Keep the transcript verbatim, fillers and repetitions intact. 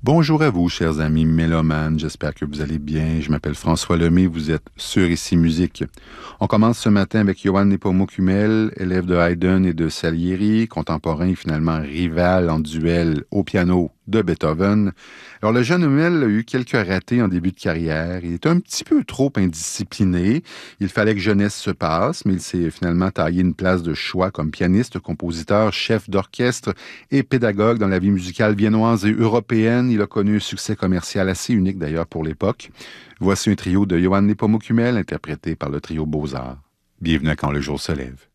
Bonjour à vous, chers amis mélomanes. J'espère que vous allez bien. Je m'appelle François Lemay. Vous êtes sur Ici Musique. On commence ce matin avec Johann Nepomuk-Hummel, élève de Haydn et de Salieri, contemporain et finalement rival en duel au piano de Beethoven. Alors, le jeune Hummel a eu quelques ratés en début de carrière. Il était un petit peu trop indiscipliné. Il fallait que jeunesse se passe, mais il s'est finalement taillé une place de choix comme pianiste, compositeur, chef d'orchestre et pédagogue dans la vie musicale viennoise et européenne. Il a connu un succès commercial assez unique d'ailleurs pour l'époque. Voici un trio de Johann Nepomuk-Hummel interprété par le trio Beaux-Arts. Bienvenue à Quand le jour se lève.